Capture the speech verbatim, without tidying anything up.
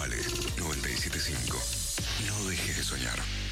Vale, noventa y siete punto cinco. No dejes de soñar.